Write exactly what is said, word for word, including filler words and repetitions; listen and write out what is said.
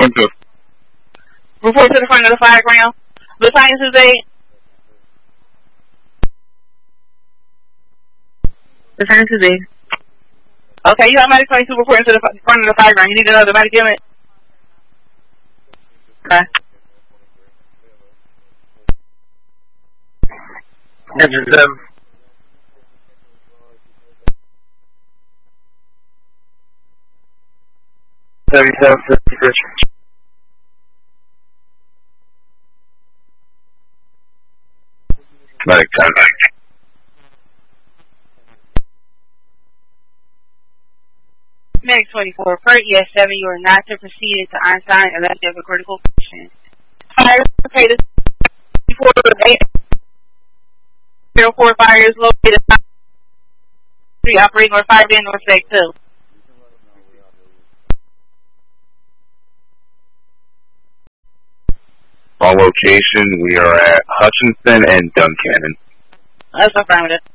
Room two. Report to the front of the fire ground. The science is eight. The science is eight. Okay, you got medic twenty-two reporting to the front of the fire ground. You need another medic unit? Okay. Engine seven. seventy-seven fifty-six. Medic ten. Medic twenty-four, per E S seven, you are not to proceed into Einstein unless you have a critical condition. Fire located before the eight zero four fire is located three operating on fire van North State two. On location, we are at Hutchinson and Duncannon. That's affirmative.